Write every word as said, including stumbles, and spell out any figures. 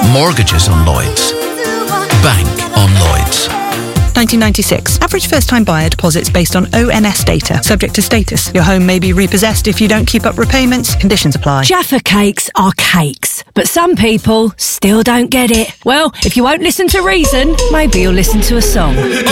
Mortgages on Lloyds. Bank on Lloyds. nineteen ninety-six. Average first-time buyer deposits based on O N S data. Subject to status. Your home may be repossessed if you don't keep up repayments. Conditions apply. Jaffa cakes are cakes, but some people still don't get it. Well, if you won't listen to reason, maybe you'll listen to a song.